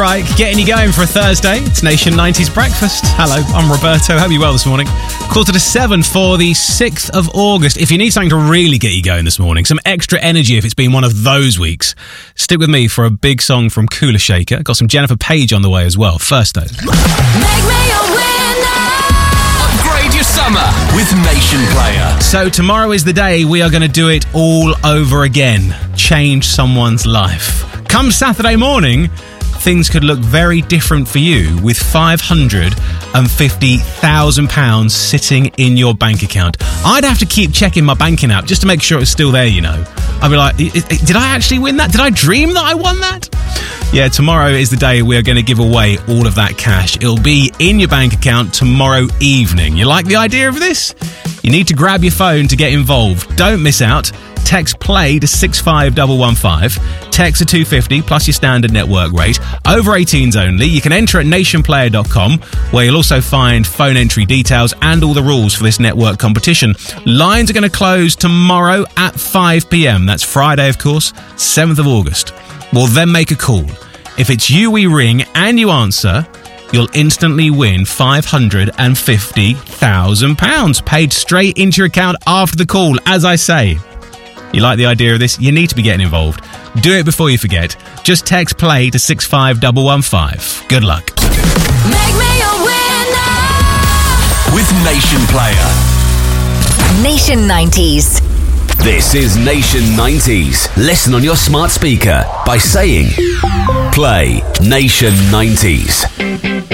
Right, getting you going for a Thursday. It's Nation 90s Breakfast. Hello, I'm Roberto. Hope you're well this morning. 7:15 for the 6th of August. If you need something to really get you going this morning, some extra energy if it's been one of those weeks, stick with me for a big song from Kula Shaker. Got some Jennifer Page on the way as well. First though. Make me a winner. Upgrade your summer with Nation Player. So tomorrow is the day we are going to do it all over again. Change someone's life. Come Saturday morning, things could look very different for you with £550,000 sitting in your bank account. I'd have to keep checking my banking app just to make sure it was still there, you know. I'd be like, did I actually win that? Did I dream that I won that? Yeah, tomorrow is the day we are going to give away all of that cash. It'll be in your bank account tomorrow evening. You like the idea of this? You need to grab your phone to get involved. Don't miss out. Text PLAY to 65115. Text to 250 plus your standard network rate. Over 18s only. You can enter at nationplayer.com, where you'll also find phone entry details and all the rules for this network competition. Lines are going to close tomorrow at 5 p.m. That's Friday, of course, 7th of August. We'll then make a call. If it's you we ring and you answer, you'll instantly win £550,000 paid straight into your account after the call, as I say. You like the idea of this? You need to be getting involved. Do it before you forget. Just text PLAY to 65115. Good luck. Make me a winner. With Nation Player. Nation 90s. This is Nation 90s. Listen on your smart speaker by saying, Play Nation 90s.